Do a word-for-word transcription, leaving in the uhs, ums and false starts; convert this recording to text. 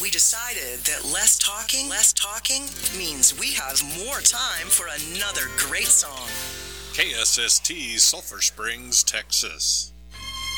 we decided that less talking, less talking means we have more time for another great song. K S S T, Sulphur Springs, Texas.